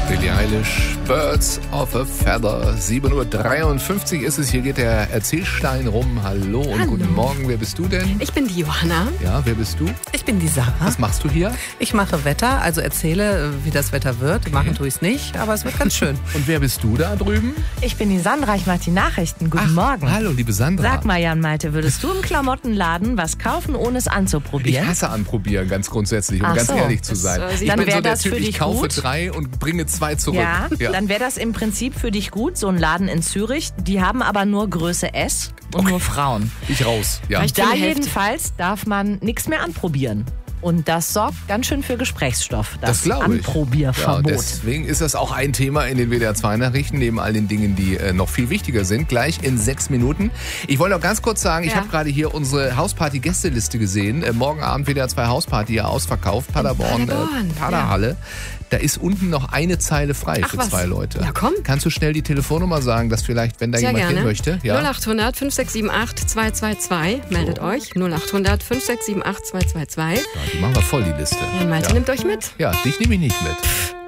Billie Eilish, Birds of a Feather. 7:53 Uhr ist es. Hier geht der Erzählstein rum. Hallo und guten Morgen. Wer bist du denn? Ich bin die Johanna. Ja, wer bist du? Ich bin die Sarah. Was machst du hier? Ich mache Wetter, also erzähle, wie das Wetter wird. Machen tue ich es nicht, aber es wird ganz schön. Und wer bist du da drüben? Ich bin die Sandra, ich mache die Nachrichten. Guten Morgen. Hallo, liebe Sandra. Sag mal, Jan-Malte, würdest du im Klamottenladen was kaufen, ohne es Ich anzuprobieren? hasse anprobieren, ganz grundsätzlich, um Ach ganz so. ehrlich zu sein. Ich Dann bin wär so der das Typ, für ich dich kaufe gut? 3 und bringe 2 zurück. Ja, dann wäre das im Prinzip für dich gut, so ein Laden in Zürich. Die haben aber nur Größe S und nur Frauen. Ich raus. Ja. Reicht für Da die Hälfte. jedenfalls darf man nichts mehr anprobieren. Und das sorgt ganz schön für Gesprächsstoff, Das glaube ich. Anprobierverbot. Ja, deswegen ist das auch ein Thema in den WDR 2 Nachrichten, neben all den Dingen, die noch viel wichtiger sind. Gleich in 6 Minuten. Ich wollte noch ganz kurz sagen, ich habe gerade hier unsere Hausparty-Gästeliste gesehen. Morgen Abend WDR 2 Hausparty, ja, ausverkauft. Paderborn, Paderhalle. Da ist unten noch eine Zeile frei für was? 2 Leute. Ja, komm. Kannst du schnell die Telefonnummer sagen, dass vielleicht, wenn da Sehr jemand gerne. hin möchte? Ja. 0800 5678 222. Meldet euch. 0800 5678 222. Ja, die machen wir voll, die Liste. Jan Malte nimmt euch mit. Ja, dich nehme ich nicht mit.